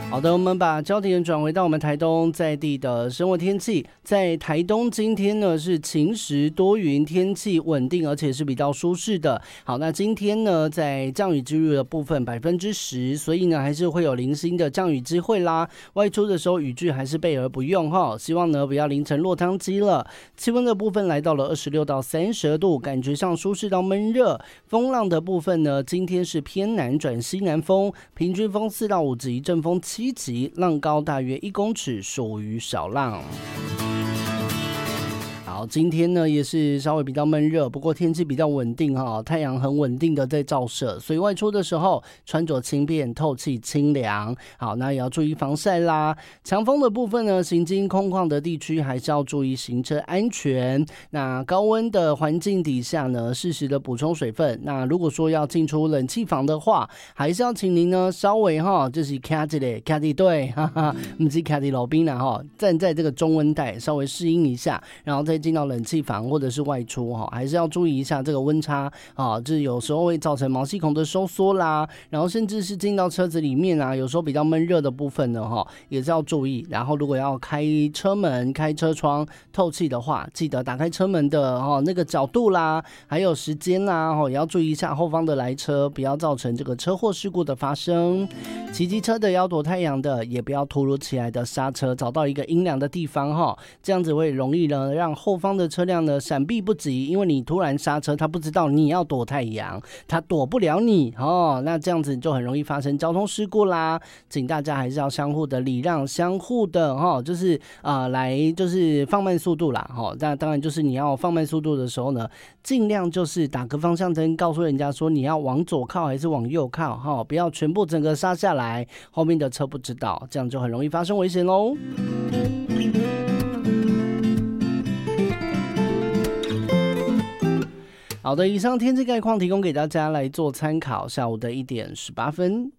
好的，我们把焦点转回到我们台东在地的生活天气。在台东今天呢是晴时多云，天气稳定，而且是比较舒适的。好，那今天呢在降雨几率的部分10%，所以呢还是会有零星的降雨机会啦。外出的时候雨具还是备而不用哈。希望呢不要淋成落汤鸡了。气温的部分来到了26到32度，感觉上舒适到闷热。风浪的部分呢，今天是偏南转西南风，平均风4到5级，阵风7级，浪高大约1公尺，属于小浪。好，今天呢也是稍微比较闷热，不过天气比较稳定哈，太阳很稳定的在照射，所以外出的时候穿着轻便，透气清凉。好，那也要注意防晒啦。强风的部分呢，行经空旷的地区还是要注意行车安全。那高温的环境底下呢，适时的补充水分。那如果说要进出冷气房的话，还是要请您呢稍微就是卡一个卡地对，哈哈，不是卡地老兵啦哈，站在这个中温带稍微适应一下，然后再进到冷气房或者是外出还是要注意一下这个温差就是有时候会造成毛细孔的收缩啦，然后甚至是进到车子里面有时候比较闷热的部分呢也是要注意。然后如果要开车门、开车窗透气的话，记得打开车门的那个角度啦，还有时间啦也要注意一下后方的来车，不要造成这个车祸事故的发生。骑机车的要躲太阳的，也不要突如其来的刹车，找到一个阴凉的地方这样子会容易呢让后方的车辆呢闪避不及，因为你突然刹车，他不知道你要躲太阳，他躲不了你那这样子就很容易发生交通事故啦。请大家还是要相互的礼让，相互的就是来就是放慢速度啦那当然就是你要放慢速度的时候呢，尽量就是打个方向灯，告诉人家说你要往左靠还是往右靠不要全部整个刹下来，后面的车不知道，这样就很容易发生危险咯。好的，以上天气概况提供给大家来做参考。下午的1点18分。